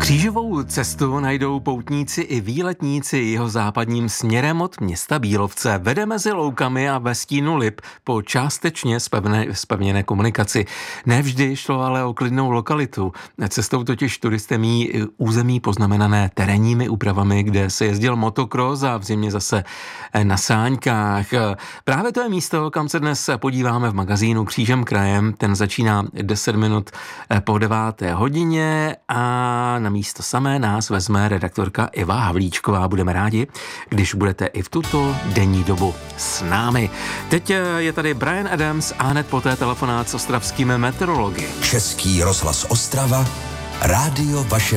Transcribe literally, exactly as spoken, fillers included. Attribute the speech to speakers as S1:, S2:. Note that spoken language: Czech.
S1: Křížovou cestu najdou poutníci i výletníci jihozápadním směrem od města Bílovce. Vede mezi loukami a ve stínu lip po částečně spevné, spevněné komunikaci. Nevždy šlo ale o klidnou lokalitu. Cestou totiž turisté míjí území poznamenané terénními úpravami, kde se jezdil motokros a v zimě zase na sáňkách. Právě to je místo, kam se dnes podíváme v magazínu Křížem krajem. Ten začíná deset minut po deváté hodině a na místo samé nás vezme redaktorka Iva Havlíčková. Budeme rádi, když budete i v tuto denní dobu s námi. Teď je tady Bryan Adams a hned poté telefonát s ostravskými meteorology.
S2: Český rozhlas Ostrava, rádio vaše